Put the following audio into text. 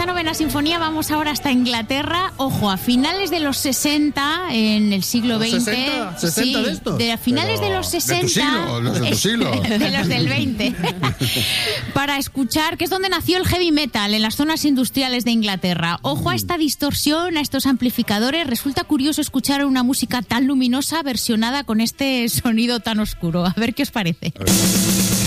esta novena sinfonía vamos ahora hasta Inglaterra. Ojo, a finales de los 60, en el siglo XX. ¿60 sí, de estos? a finales de los 60. De tu siglo, los de tu siglo. De los del 20. Para escuchar, que es donde nació el heavy metal, en las zonas industriales de Inglaterra. Ojo a esta distorsión, a estos amplificadores. Resulta curioso escuchar una música tan luminosa versionada con este sonido tan oscuro. A ver qué os parece.